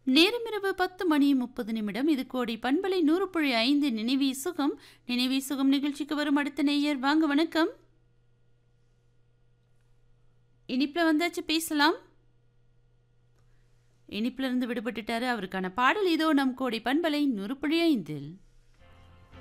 நேரம் இரவு 10:30 இது கோடி பண்பலை 100.5 நினைவி சுகம் நிகழ்ச்சிக்கு வரும் அடுத்த நேயர். வாங்க, வணக்கம். இனிப்புல வந்தாச்சு, பேசலாம். இனிப்புல இருந்து விடுபட்டுட்டாரு. அவருக்கான பாடல் இதோ நம் கோடி பண்பலை 100.5.